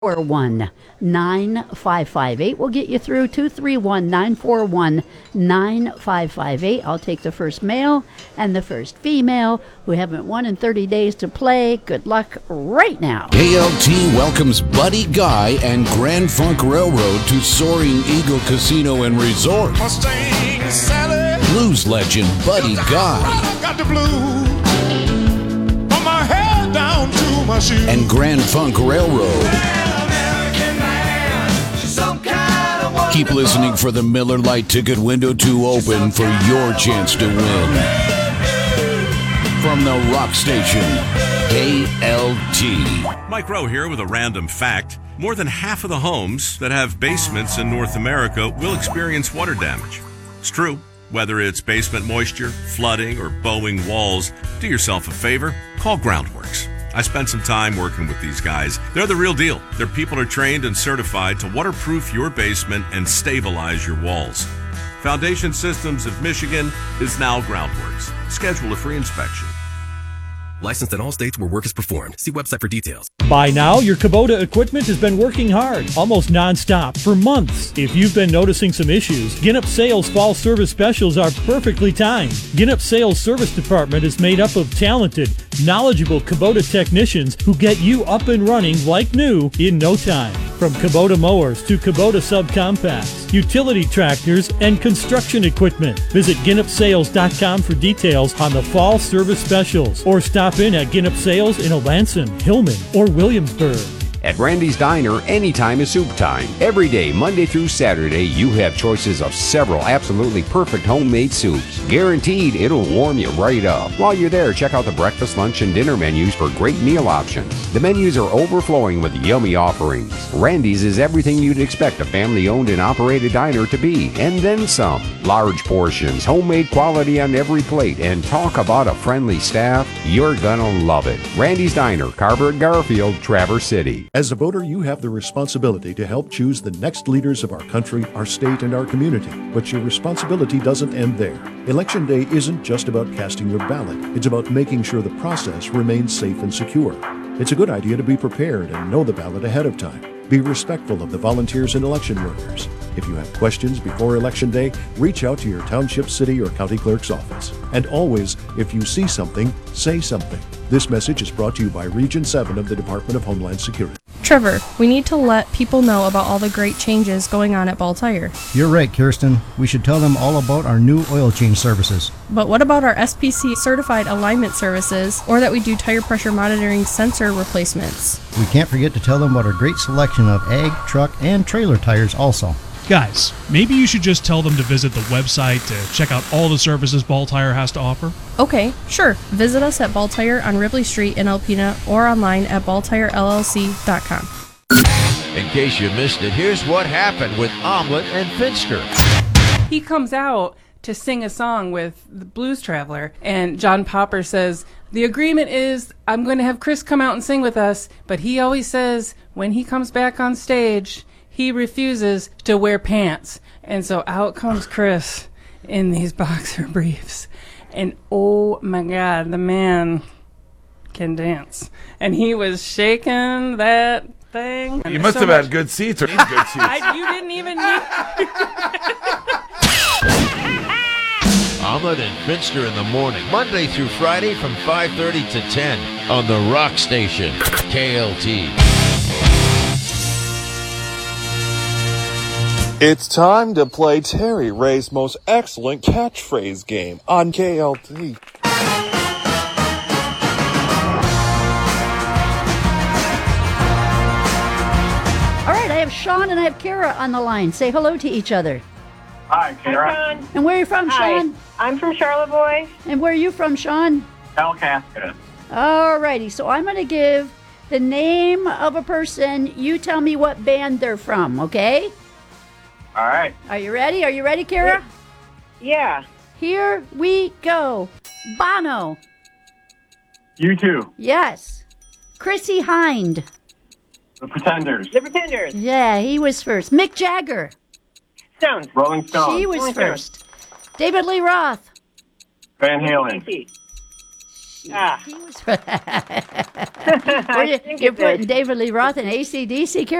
231-9558. We'll get you through 231-941-9558. I'll take the first male and the first female who haven't won in 30 days to play. Good luck right now. KLT welcomes Buddy Guy and Grand Funk Railroad to Soaring Eagle Casino and Resort. Blues legend Buddy Guy Got the blues from my head down to my shoes. and Grand Funk Railroad. Keep listening for the Miller Lite ticket window to open for your chance to win. From the rock station, KLT. Mike Rowe here with a random fact. More than half of the homes that have basements in North America will experience water damage. It's true. Whether it's basement moisture, flooding, or bowing walls, do yourself a favor, call Groundworks. I spent some time working with these guys. They're the real deal. Their people are trained and certified to waterproof your basement and stabilize your walls. Foundation Systems of Michigan is now Groundworks. Schedule a free inspection. Licensed in all states where work is performed. See website for details. By now, your Kubota equipment has been working hard, almost nonstop, for months. If you've been noticing some issues, Ginup Sales Fall Service Specials are perfectly timed. Ginup Sales Service Department is made up of talented, knowledgeable Kubota technicians who get you up and running like new in no time. From Kubota mowers to Kubota subcompacts, utility tractors, and construction equipment. Visit GinupSales.com for details on the Fall Service Specials, or stop in at Ginup Sales in Olanson, Hillman, or Williamsburg. At Randy's Diner, anytime is soup time. Every day, Monday through Saturday, you have choices of several absolutely perfect homemade soups. Guaranteed, it'll warm you right up. While you're there, check out the breakfast, lunch, and dinner menus for great meal options. The menus are overflowing with yummy offerings. Randy's is everything you'd expect a family-owned and operated diner to be, and then some. Large portions, homemade quality on every plate, and talk about a friendly staff. You're gonna love it. Randy's Diner, Carver at Garfield, Traverse City. As a voter, you have the responsibility to help choose the next leaders of our country, our state, and our community. But your responsibility doesn't end there. Election Day isn't just about casting your ballot. It's about making sure the process remains safe and secure. It's a good idea to be prepared and know the ballot ahead of time. Be respectful of the volunteers and election workers. If you have questions before Election Day, reach out to your township, city, or county clerk's office. And always, if you see something, say something. This message is brought to you by Region 7 of the Department of Homeland Security. Trevor, we need to let people know about all the great changes going on at Ball Tire. You're right, Kirsten. We should tell them all about our new oil change services. But what about our SPC certified alignment services, or that we do tire pressure monitoring sensor replacements? We can't forget to tell them about our great selection of ag, truck, and trailer tires also. Guys, maybe you should just tell them to visit the website to check out all the services Ball Tire has to offer. Okay, sure. Visit us at Ball Tire on Ripley Street in Alpena or online at balltirellc.com. In case you missed it, here's what happened with Omelet and Finster. He comes out to sing a song with the Blues Traveler, and John Popper says, the agreement is I'm going to have Chris come out and sing with us, but he always says when he comes back on stage, he refuses to wear pants. And so out comes Chris in these boxer briefs. And oh my God, the man can dance. And he was shaking that thing. You must have had good seats or need good seats. You didn't even need... Omelet and Finster in the morning, Monday through Friday from 5:30 to 10 on the Rock Station, KLT. It's time to play Terry Ray's most excellent catchphrase game on KLT. All right, I have Sean and I have Kara on the line. Say hello to each other. Hi, Kara. Hi, Sean. And where are you from, Hi. Sean? I'm from Charlevoix. And where are you from, Sean? Kalkaska. All righty, so I'm going to give the name of a person. You tell me what band they're from, okay? All right. Are you ready? Are you ready, Kara? Yeah. Here we go. Bono. You too. Yes. Chrissy Hind. The Pretenders. The Pretenders. Yeah, he was first. Mick Jagger. Stones. Rolling Stones. She was Rolling first. David Lee Roth. Van Halen. Ah. You're putting David Lee Roth in AC/DC,